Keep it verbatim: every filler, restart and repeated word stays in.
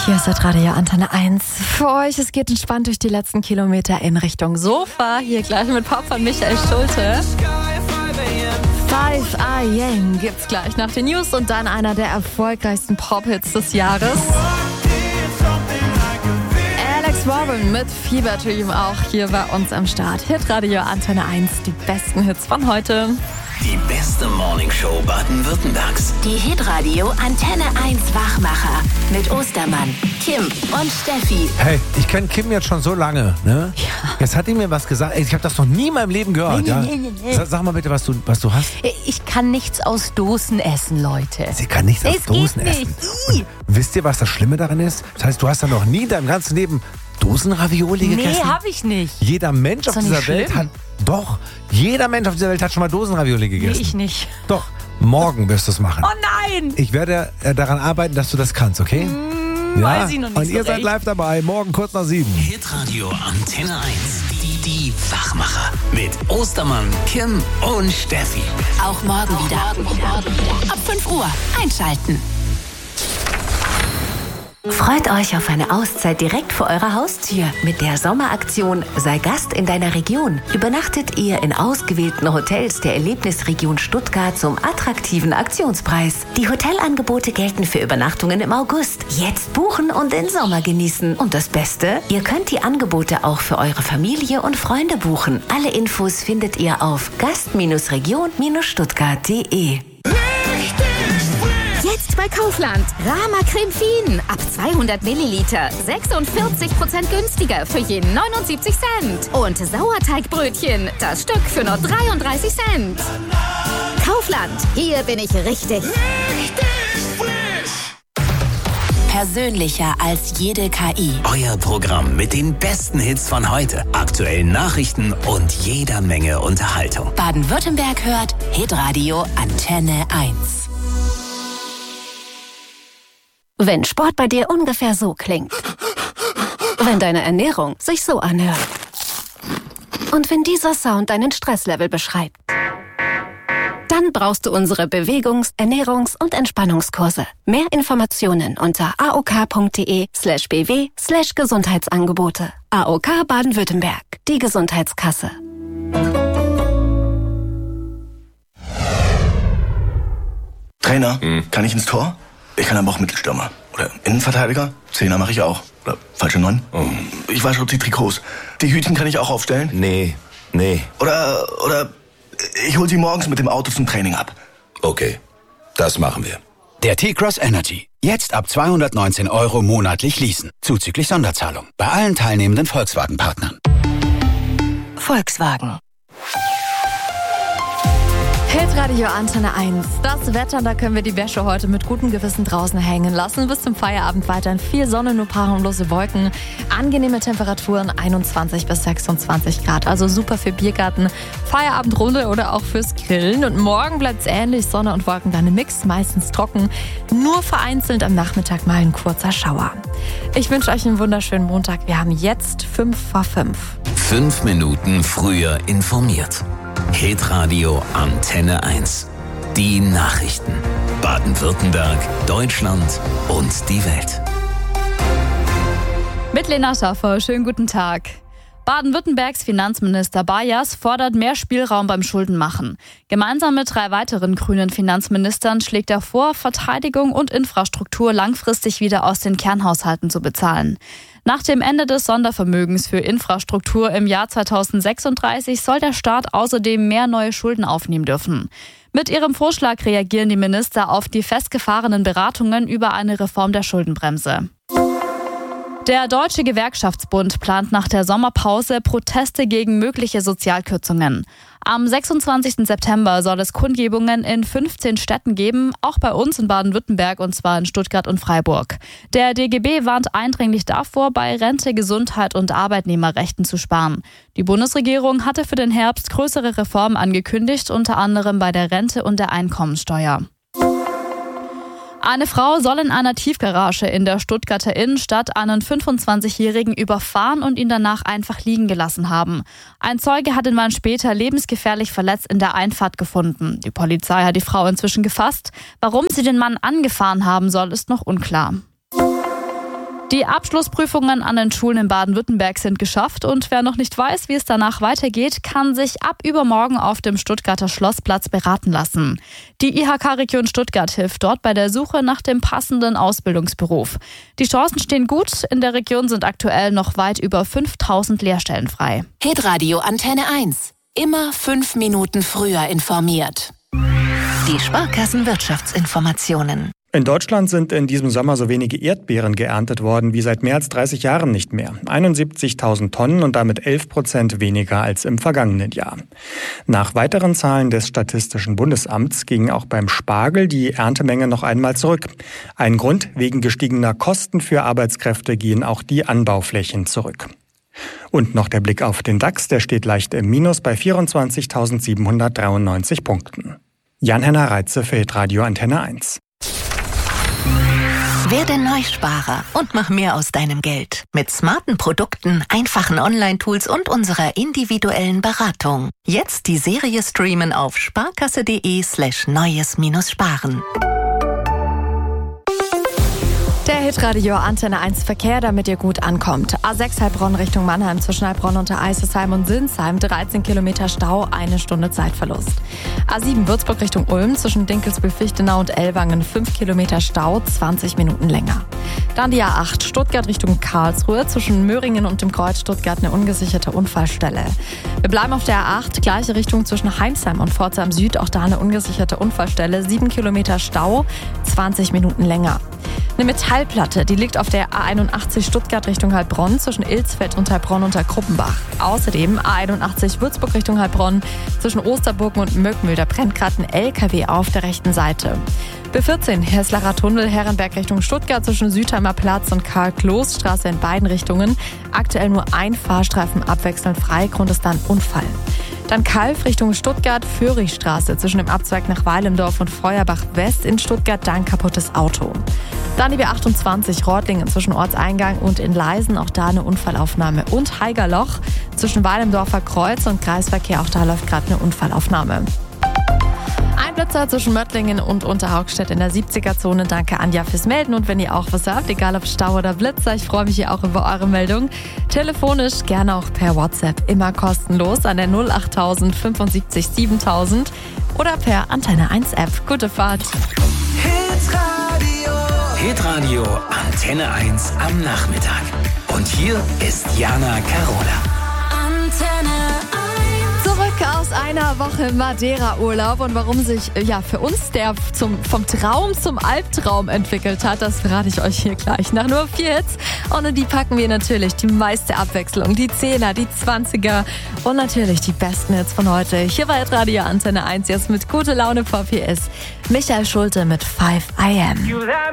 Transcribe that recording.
Hier ist das Radio Antenne eins. Für euch, es geht entspannt durch die letzten Kilometer in Richtung Sofa. Hier gleich mit Pop von Michael Schulte. five a.m. gibt's gleich nach den News und dann einer der erfolgreichsten Pop-Hits des Jahres. Alex Warren mit Fever Dream auch hier bei uns am Start. Hitradio Antenne eins, die besten Hits von heute. Die beste Morningshow Baden-Württembergs. Die Hitradio Antenne eins Wachmacher mit Ostermann, Kim und Steffi. Hey, ich kenne Kim jetzt schon so lange, ne? Ja. Jetzt hat die mir was gesagt. Ey, ich habe das noch nie in meinem Leben gehört. Nee, ja? nee, nee, nee. Sag, sag mal bitte, was du, was du hast. Ich kann nichts aus Dosen essen, Leute. Sie kann nichts aus Es Dosen geht essen. nicht. Und wisst ihr, was das Schlimme daran ist? Das heißt, du hast ja noch nie in deinem ganzen Leben Dosenravioli gegessen? Nee, hab ich nicht. Jeder Mensch auf Ist doch dieser nicht Welt schlimm. hat... Doch, jeder Mensch auf dieser Welt hat schon mal Dosenravioli gegessen. Nee, ich nicht. Doch, morgen wirst du es machen. Oh nein! Ich werde äh, daran arbeiten, dass du das kannst, okay? Hm, weiß ich noch nicht Und so ihr seid recht. live dabei, morgen kurz nach sieben. Hitradio Antenne eins. Die, die Wachmacher. Mit Ostermann, Kim und Steffi. Auch morgen wieder. Ab fünf Uhr einschalten. Freut euch auf eine Auszeit direkt vor eurer Haustür. Mit der Sommeraktion Sei Gast in deiner Region übernachtet ihr in ausgewählten Hotels der Erlebnisregion Stuttgart zum attraktiven Aktionspreis. Die Hotelangebote gelten für Übernachtungen im August. Jetzt buchen und den Sommer genießen. Und das Beste, ihr könnt die Angebote auch für eure Familie und Freunde buchen. Alle Infos findet ihr auf gast Region Stuttgart punkt de. Jetzt bei Kaufland. Rama Creme Fien. Ab zweihundert Milliliter. sechsundvierzig Prozent günstiger für je neunundsiebzig Cent. Und Sauerteigbrötchen. Das Stück für nur dreiunddreißig Cent. Kaufland. Hier bin ich richtig. Persönlicher als jede K I. Euer Programm mit den besten Hits von heute, aktuellen Nachrichten und jeder Menge Unterhaltung. Baden-Württemberg hört Hitradio Antenne eins. Wenn Sport bei dir ungefähr so klingt. Wenn deine Ernährung sich so anhört. Und wenn dieser Sound deinen Stresslevel beschreibt. Dann brauchst du unsere Bewegungs-, Ernährungs- und Entspannungskurse. Mehr Informationen unter aok.de slash bw slash Gesundheitsangebote. A O K Baden-Württemberg, die Gesundheitskasse. Trainer, hm. kann ich ins Tor? Ich kann aber auch Mittelstürmer. Oder Innenverteidiger. Zehner mache ich auch. Oder falsche Neun. Oh. Ich wasche die Trikots. Die Hütchen kann ich auch aufstellen. Nee, nee. Oder, oder ich hole sie morgens mit dem Auto zum Training ab. Okay, das machen wir. Der T-Cross Energy. Jetzt ab zweihundertneunzehn Euro monatlich leasen. Zuzüglich Sonderzahlung. Bei allen teilnehmenden Volkswagen-Partnern. Volkswagen. Hitradio Antenne eins. Das Wetter, da können wir die Wäsche heute mit gutem Gewissen draußen hängen lassen. Bis zum Feierabend weiterhin viel Sonne, nur paar harmlose Wolken. Angenehme Temperaturen einundzwanzig bis sechsundzwanzig Grad. Also super für Biergarten, Feierabendrunde oder auch fürs Grillen. Und morgen bleibt es ähnlich, Sonne und Wolken dann im Mix, meistens trocken. Nur vereinzelt am Nachmittag mal ein kurzer Schauer. Ich wünsche euch einen wunderschönen Montag. Wir haben jetzt fünf vor fünf. Fünf Minuten früher informiert. Hitradio Antenne eins. Die Nachrichten. Baden-Württemberg, Deutschland und die Welt. Mit Lena Schaffer, schönen guten Tag. Baden-Württembergs Finanzminister Bayers fordert mehr Spielraum beim Schuldenmachen. Gemeinsam mit drei weiteren grünen Finanzministern schlägt er vor, Verteidigung und Infrastruktur langfristig wieder aus den Kernhaushalten zu bezahlen. Nach dem Ende des Sondervermögens für Infrastruktur im Jahr zweitausendsechsunddreißig soll der Staat außerdem mehr neue Schulden aufnehmen dürfen. Mit ihrem Vorschlag reagieren die Minister auf die festgefahrenen Beratungen über eine Reform der Schuldenbremse. Der Deutsche Gewerkschaftsbund plant nach der Sommerpause Proteste gegen mögliche Sozialkürzungen. Am sechsundzwanzigsten September soll es Kundgebungen in fünfzehn Städten geben, auch bei uns in Baden-Württemberg, und zwar in Stuttgart und Freiburg. Der D G B warnt eindringlich davor, bei Rente, Gesundheit und Arbeitnehmerrechten zu sparen. Die Bundesregierung hatte für den Herbst größere Reformen angekündigt, unter anderem bei der Rente und der Einkommensteuer. Eine Frau soll in einer Tiefgarage in der Stuttgarter Innenstadt einen fünfundzwanzigjährigen überfahren und ihn danach einfach liegen gelassen haben. Ein Zeuge hat den Mann später lebensgefährlich verletzt in der Einfahrt gefunden. Die Polizei hat die Frau inzwischen gefasst. Warum sie den Mann angefahren haben soll, ist noch unklar. Die Abschlussprüfungen an den Schulen in Baden-Württemberg sind geschafft und wer noch nicht weiß, wie es danach weitergeht, kann sich ab übermorgen auf dem Stuttgarter Schlossplatz beraten lassen. Die I H K-Region Stuttgart hilft dort bei der Suche nach dem passenden Ausbildungsberuf. Die Chancen stehen gut, in der Region sind aktuell noch weit über fünftausend Lehrstellen frei. Hitradio Antenne eins. Immer fünf Minuten früher informiert. Die Sparkassen-Wirtschaftsinformationen. In Deutschland sind in diesem Sommer so wenige Erdbeeren geerntet worden wie seit mehr als dreißig Jahren nicht mehr. einundsiebzigtausend Tonnen und damit elf Prozent weniger als im vergangenen Jahr. Nach weiteren Zahlen des Statistischen Bundesamts ging auch beim Spargel die Erntemenge noch einmal zurück. Ein Grund: wegen gestiegener Kosten für Arbeitskräfte gehen auch die Anbauflächen zurück. Und noch der Blick auf den DAX, der steht leicht im Minus bei vierundzwanzigtausendsiebenhundertdreiundneunzig Punkten. Jan-Henner Reitze für Hitradio Antenne eins. Werde Neusparer und mach mehr aus deinem Geld. Mit smarten Produkten, einfachen Online-Tools und unserer individuellen Beratung. Jetzt die Serie streamen auf sparkasse.de slash neues-sparen. Der Hitradio Antenne eins Verkehr, damit ihr gut ankommt. A sechs Heilbronn Richtung Mannheim zwischen Heilbronn und Eisesheim und Sinsheim, dreizehn Kilometer Stau, eine Stunde Zeitverlust. A sieben Würzburg Richtung Ulm zwischen Dinkelsbühl-Fichtenau und Ellwangen, fünf Kilometer Stau, zwanzig Minuten länger. Dann die A acht Stuttgart Richtung Karlsruhe zwischen Möhringen und dem Kreuz Stuttgart eine ungesicherte Unfallstelle. Wir bleiben auf der A acht, gleiche Richtung zwischen Heimsheim und Pforzheim Süd, auch da eine ungesicherte Unfallstelle, sieben Kilometer Stau, zwanzig Minuten länger. Eine Metallplatte, die liegt auf der A einundachtzig Stuttgart Richtung Heilbronn zwischen Ilsfeld und Heilbronn unter Kruppenbach. Außerdem A einundachtzig Würzburg Richtung Heilbronn zwischen Osterburgen und Möckmühl. Da brennt gerade ein L K W auf der rechten Seite. B vierzehn Heslacher Tunnel, Herrenberg Richtung Stuttgart zwischen Südheimer Platz und Karl-Kloß-Straße in beiden Richtungen. Aktuell nur ein Fahrstreifen abwechselnd frei, Grund ist dann Unfall. Dann Kalf Richtung Stuttgart, Föhrichstraße zwischen dem Abzweig nach Weilendorf und Feuerbach West in Stuttgart, dann kaputtes Auto. Dann die B achtundzwanzig Reutlingen zwischen Ortseingang und in Leisen, auch da eine Unfallaufnahme. Und Haigerloch zwischen Weilendorfer Kreuz und Kreisverkehr, auch da läuft gerade eine Unfallaufnahme. Ein Blitzer zwischen Möttlingen und Unterhaugstedt in der siebziger-Zone. Danke Anja fürs Melden und wenn ihr auch was habt, egal ob Stau oder Blitzer, ich freue mich hier auch über eure Meldung. Telefonisch, gerne auch per WhatsApp, immer kostenlos an der null achttausend fünfundsiebzig siebentausend oder per Antenne eins App. Gute Fahrt. Hitradio. Hitradio Antenne eins am Nachmittag. Und hier ist Jana Carola. Antenne Zurück aus einer Woche Madeira-Urlaub und warum sich ja für uns der zum, vom Traum zum Albtraum entwickelt hat, das verrate ich euch hier gleich. Nach nur vier Hits und in die packen wir natürlich die meiste Abwechslung, die Zehner, die Zwanziger und natürlich die besten Hits von heute. Hier bei Radio Antenne eins jetzt mit gute Laune Pop. Hier ist Michael Schulte mit five I am.